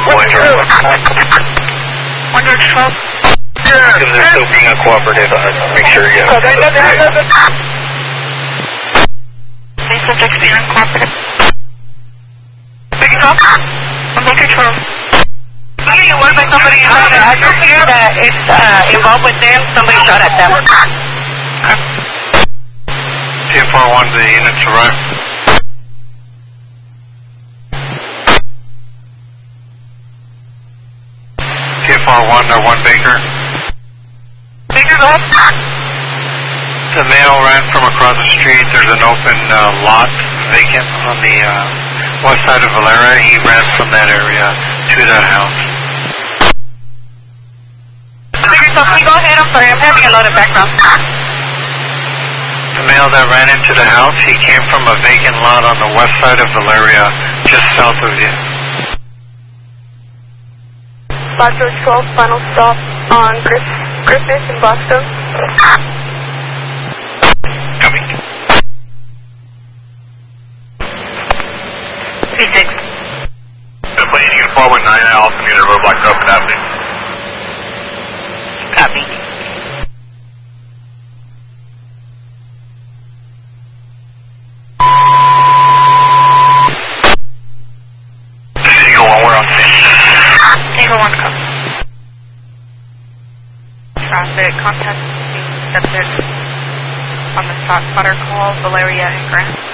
Voyager. 112. Because they're still being uncooperative, make sure you have... These subjects being uncooperative. Big enough? Make control. Okay, you want by somebody on the address here that is involved with them, somebody shot at them. TFR1, the units arrive. TFR1, 1 Baker. Baker, go ahead. The male ran from across the street. There's an open lot vacant on the west side of Valera. He ran from that area to that house. Baker, so can you go ahead? I'm sorry, I'm having a lot of background. The male that ran into the house, he came from a vacant lot on the west side of Valeria, just south of you. 512, final stop on Griffith in Boston. Coming. P6. Plane unit 419, also need a roadblock open avenue. Copy. Eagle 1, we're on scene. Eagle 1, copy. Traffic, contact subject on the spotter call, Valeria and Grant.